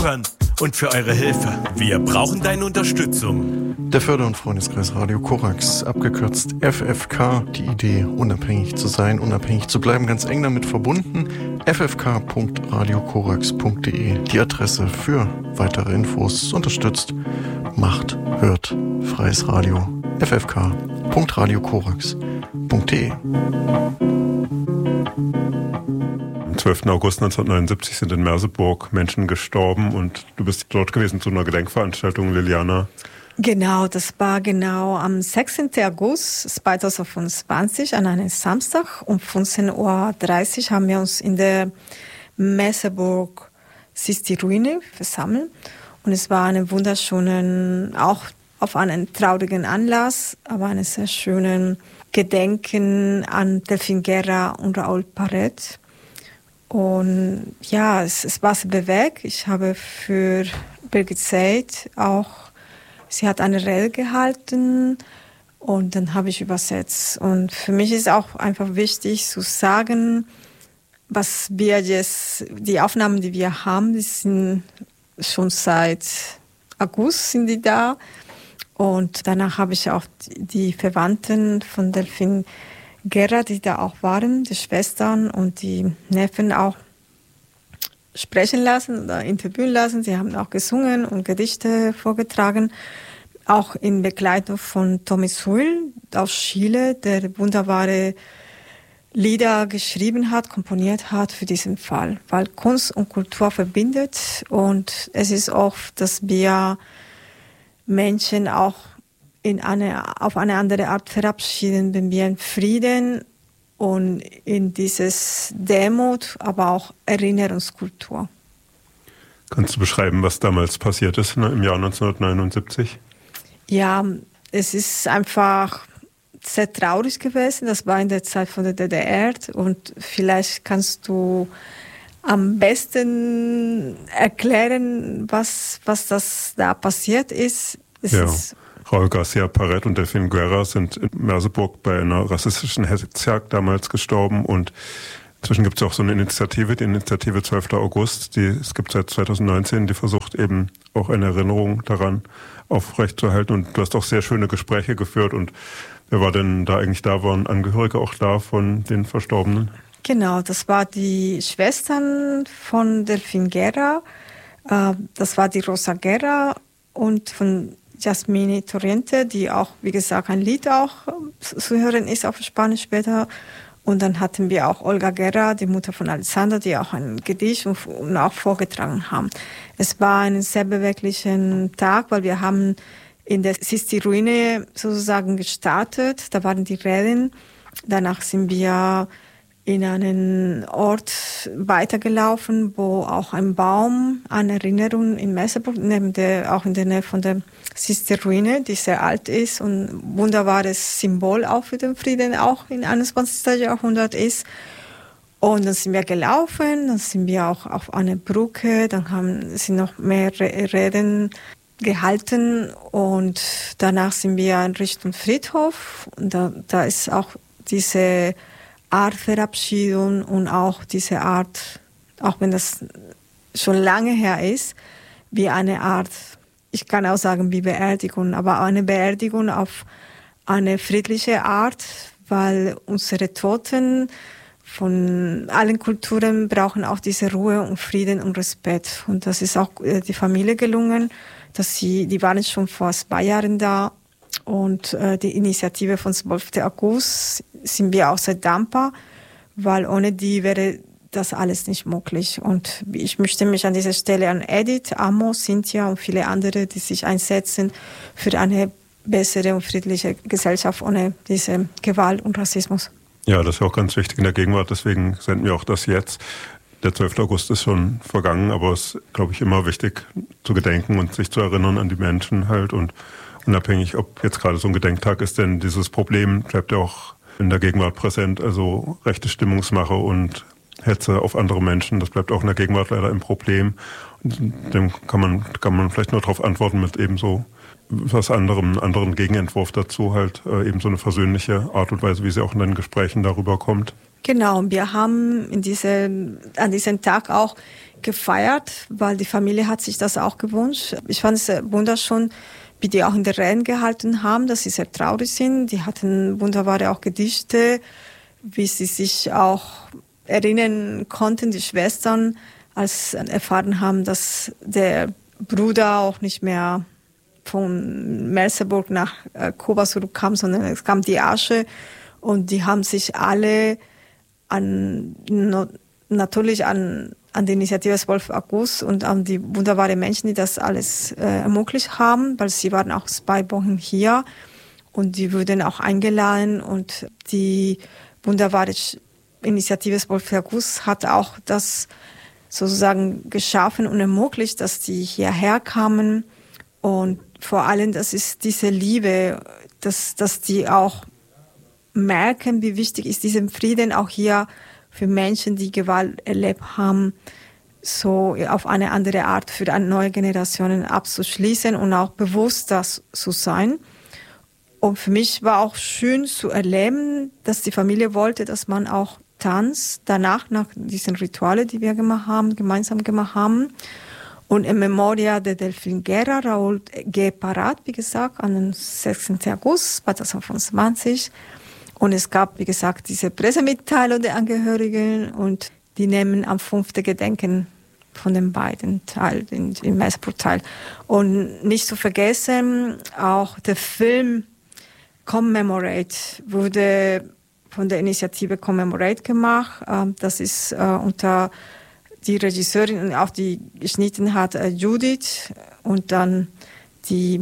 und für eure Hilfe. Wir brauchen deine Unterstützung. Der Förder- und Freundeskreis Radio Korax, abgekürzt FFK, die Idee, unabhängig zu sein, unabhängig zu bleiben, ganz eng damit verbunden. ffk.radiokorax.de, die Adresse für weitere Infos. Unterstützt, macht, hört, freies Radio. ffk.radiokorax.de. Am 12. August 1979 sind in Merseburg Menschen gestorben und du bist dort gewesen zu einer Gedenkveranstaltung, Liliana. Genau, das war genau am 16. August 2025 an einem Samstag um 15:30 Uhr haben wir uns in der Merseburg Sisti-Ruine versammelt. Und es war eine wunderschöne, auch auf einen traurigen Anlass, aber einen sehr schönen Gedenken an Delphine Guerra und Raoul Parret. Und ja, es war sehr bewegt. Ich habe für Birgit Seid auch, sie hat eine Rede gehalten und dann habe ich übersetzt. Und für mich ist auch einfach wichtig zu sagen, was wir jetzt, die Aufnahmen, die wir haben, die sind schon seit August sind die da. Und danach habe ich auch die Verwandten von Delphine Guerra, die da auch waren, die Schwestern und die Neffen auch sprechen lassen oder interviewen lassen. Sie haben auch gesungen und Gedichte vorgetragen, auch in Begleitung von Tommy Sewell aus Chile, der wunderbare Lieder geschrieben hat, komponiert hat für diesen Fall, weil Kunst und Kultur verbindet und es ist oft, dass wir Menschen auch auf eine andere Art verabschieden, wenn wir in Frieden und in dieses Demut, aber auch Erinnerungskultur. Kannst du beschreiben, was damals passiert ist im Jahr 1979? Ja, es ist einfach sehr traurig gewesen. Das war in der Zeit von der DDR und vielleicht kannst du am besten erklären, was das da passiert ist. Raoul Garcia Parret und Delphine Guerra sind in Merseburg bei einer rassistischen Hetzjagd damals gestorben und inzwischen gibt es auch so eine Initiative, die Initiative 12. August, es gibt seit 2019, die versucht eben auch eine Erinnerung daran aufrechtzuerhalten und du hast auch sehr schöne Gespräche geführt und wer war denn da eigentlich da? Waren Angehörige auch da von den Verstorbenen? Genau, das war die Schwestern von Delphine Guerra, das war die Rosa Guerra und von Jasmine Torrente, die auch, wie gesagt, ein Lied auch zu hören ist auf Spanisch später. Und dann hatten wir auch Olga Guerra, die Mutter von Alexander, die auch ein Gedicht und auch vorgetragen haben. Es war ein sehr beweglicher Tag, weil wir haben in der Sisti-Ruine sozusagen gestartet. Da waren die Reden. Danach sind wir in einen Ort weitergelaufen, wo auch ein Baum an Erinnerung in Merseburg, auch in der Nähe von der Sisti-Ruine, die sehr alt ist und ein wunderbares Symbol auch für den Frieden, auch im 21. Jahrhundert ist. Und dann sind wir gelaufen, dann sind wir auch auf einer Brücke, dann sind noch mehr Reden gehalten und danach sind wir in Richtung Friedhof und da ist auch diese Art Verabschiedung und auch diese Art, auch wenn das schon lange her ist, wie eine Art, ich kann auch sagen wie Beerdigung, aber eine Beerdigung auf eine friedliche Art, weil unsere Toten von allen Kulturen brauchen auch diese Ruhe und Frieden und Respekt. Und das ist auch die Familie gelungen, die waren schon vor 2 Jahren da. Und die Initiative von 12. August sind wir auch sehr dankbar, weil ohne die wäre das alles nicht möglich. Und ich möchte mich an dieser Stelle an Edith, Amo, Cynthia und viele andere, die sich einsetzen für eine bessere und friedliche Gesellschaft ohne diese Gewalt und Rassismus. Ja, das ist auch ganz wichtig in der Gegenwart, deswegen senden wir auch das jetzt. Der 12. August ist schon vergangen, aber es ist, glaube ich, immer wichtig zu gedenken und sich zu erinnern an die Menschen halt und unabhängig, ob jetzt gerade so ein Gedenktag ist, denn dieses Problem bleibt ja auch in der Gegenwart präsent, also rechte Stimmungsmache und Hetze auf andere Menschen, das bleibt auch in der Gegenwart leider ein Problem. Und dem kann man vielleicht nur darauf antworten mit eben so was anderem, einen anderen Gegenentwurf dazu, halt eben so eine versöhnliche Art und Weise, wie sie auch in den Gesprächen darüber kommt. Genau, wir haben an diesem Tag auch gefeiert, weil die Familie hat sich das auch gewünscht. Ich fand es wunderschön, wie die auch in der Reden gehalten haben, dass sie sehr traurig sind. Die hatten wunderbare auch Gedichte, wie sie sich auch erinnern konnten, die Schwestern, als erfahren haben, dass der Bruder auch nicht mehr von Merseburg nach Kuba zurückkam, sondern es kam die Asche und die haben sich alle natürlich an die Initiative 12. August und an die wunderbaren Menschen, die das alles ermöglicht haben, weil sie waren auch 2 Wochen hier und die wurden auch eingeladen und die wunderbare Initiative 12. August hat auch das sozusagen geschaffen und ermöglicht, dass die hierher kamen und vor allem, das ist diese Liebe, dass die auch merken, wie wichtig ist diesen Frieden auch hier für Menschen, die Gewalt erlebt haben, so auf eine andere Art für neue Generationen abzuschließen und auch bewusst das zu sein. Und für mich war auch schön zu erleben, dass die Familie wollte, dass man auch tanzt, danach, nach diesen Ritualen, die wir gemeinsam gemacht haben. Und in Memoria de Delfín Guerra, Raúl G. Parat, wie gesagt, am 16. August 2025. Und es gab, wie gesagt, diese Pressemitteilung der Angehörigen und die nehmen am 5. Gedenken von den beiden teil, im Merseburg teil. Und nicht zu vergessen, auch der Film Commemorate wurde von der Initiative Commemorate gemacht. Das ist unter die Regisseurin und auch die geschnitten hat, Judith. Und dann die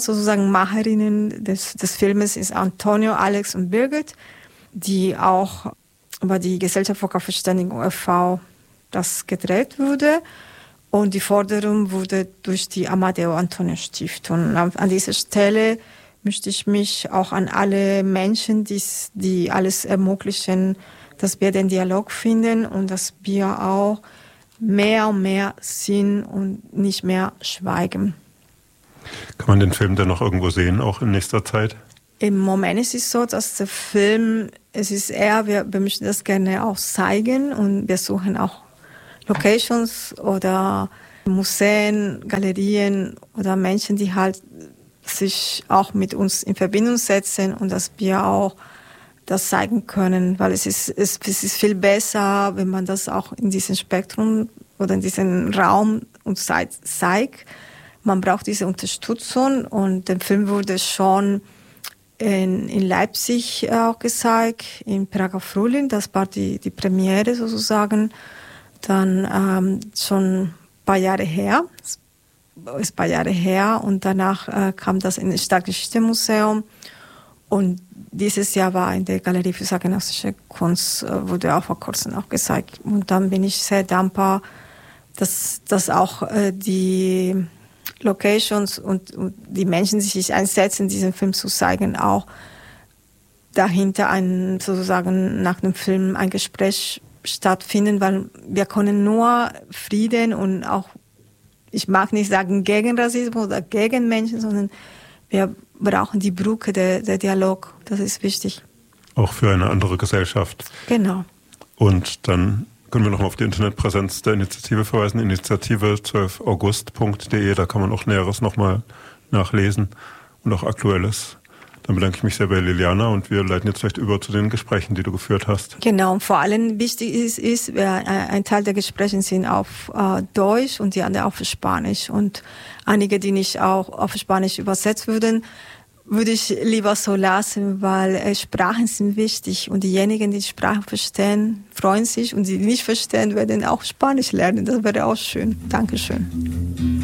Macherinnen des Filmes ist Antonio, Alex und Birgit, die auch über die Gesellschaft für Verständigung e.V. das gedreht wurde. Und die Forderung wurde durch die Amadeo Antonio Stiftung. An dieser Stelle möchte ich mich auch an alle Menschen, die alles ermöglichen, dass wir den Dialog finden und dass wir auch mehr und mehr sehen und nicht mehr schweigen. Kann man den Film dann noch irgendwo sehen, auch in nächster Zeit? Im Moment ist es so, dass der Film, es ist eher, wir möchten das gerne auch zeigen und wir suchen auch Locations oder Museen, Galerien oder Menschen, die halt sich auch mit uns in Verbindung setzen und dass wir auch das zeigen können, weil es ist viel besser, wenn man das auch in diesem Spektrum oder in diesem Raum und Zeit zeigt. Man braucht diese Unterstützung und der Film wurde schon in Leipzig auch gezeigt, im Prager Frühling, das war die Premiere sozusagen, dann schon ein paar Jahre her und danach kam das in das Stadtgeschichte-Museum und dieses Jahr war in der Galerie für zeitgenössische Kunst, wurde auch vor kurzem auch gezeigt und dann bin ich sehr dankbar, dass auch die Locations und die Menschen, die sich einsetzen, diesen Film zu zeigen, auch dahinter sozusagen nach dem Film ein Gespräch stattfinden, weil wir können nur Frieden und auch, ich mag nicht sagen gegen Rassismus oder gegen Menschen, sondern wir brauchen die Brücke, der Dialog, das ist wichtig. Auch für eine andere Gesellschaft. Genau. Und dann können wir noch mal auf die Internetpräsenz der Initiative verweisen, initiative12august.de, da kann man auch Näheres noch mal nachlesen und auch Aktuelles. Dann bedanke ich mich sehr bei Liliana und wir leiten jetzt vielleicht über zu den Gesprächen, die du geführt hast. Genau, und vor allem wichtig ist ein Teil der Gespräche sind auf Deutsch und die andere auf Spanisch. Und einige, die nicht auch auf Spanisch übersetzt würden, würde ich lieber so lassen, weil Sprachen sind wichtig und diejenigen, die Sprachen verstehen, freuen sich und die nicht verstehen, werden auch Spanisch lernen. Das wäre auch schön. Dankeschön.